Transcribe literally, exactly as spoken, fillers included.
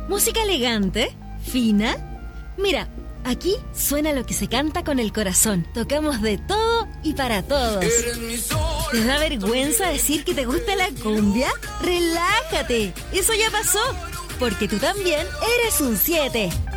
¿Música elegante? ¿Fina? Mira, aquí suena lo que se canta con el corazón. Tocamos de todo y para todos. ¿Te da vergüenza decir que te gusta la cumbia? ¡Relájate! Eso ya pasó, porque tú también eres un siete.